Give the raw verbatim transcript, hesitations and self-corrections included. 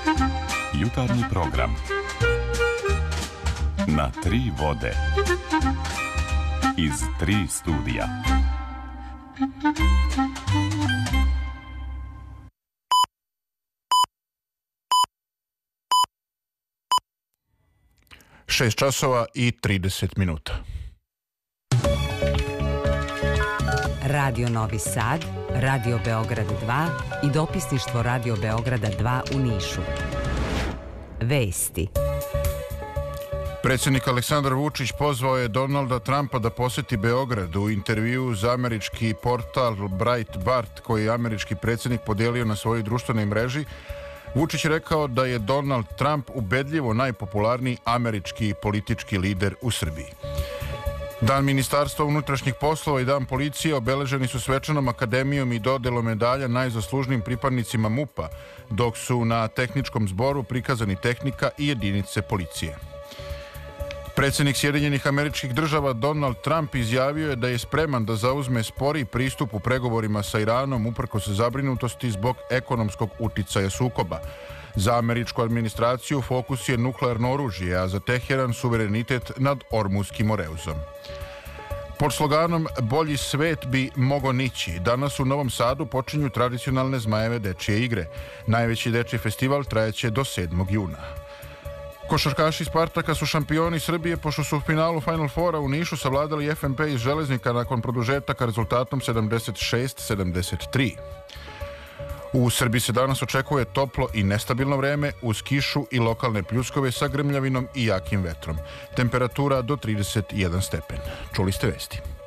Jutarnji program na tri vode iz tri studija. Šest časova i trideset minuta. Radio Novi Sad, Radio Beograd dva i dopisništvo Radio Beograda dva u Nišu. Vesti. Predsjednik Aleksandar Vučić pozvao je Donalda Trumpa da poseti Beograd. U intervjuu za američki portal Breitbart, koji je američki predsjednik podijelio na svojoj društvenoj mreži, Vučić je rekao da je Donald Trump ubedljivo najpopularniji američki politički lider u Srbiji. Dan Ministarstva unutrašnjih poslova i Dan policije obeleženi su svečanom akademijom i dodelom medalja najzaslužnijim pripadnicima MUP-a, dok su na tehničkom zboru prikazani tehnika i jedinice policije. Predsjednik Sjedinjenih Američkih Država Donald Trump izjavio je da je spreman da zauzme spori pristup u pregovorima sa Iranom uprkos zabrinutosti zbog ekonomskog uticaja sukoba. Za američku administraciju fokus je nuklearno oružje, a za Teheran suverenitet nad Ormuzskim oreuzom. Pod sloganom Bolji svet bi mogo nići, danas u Novom Sadu počinju tradicionalne Zmajeve dečije igre. Najveći dečiji festival trajeće do sedmog juna. Košarkaši Spartaka su šampioni Srbije pošto su u finalu Final Fora u Nišu savladali F N P iz Železnika nakon produžetaka rezultatom sedamdeset šest sedamdeset tri. U Srbiji se danas očekuje toplo i nestabilno vreme uz kišu i lokalne pljuskove sa grmljavinom i jakim vetrom. Temperatura do trideset jedan stepen. Čuli ste vesti.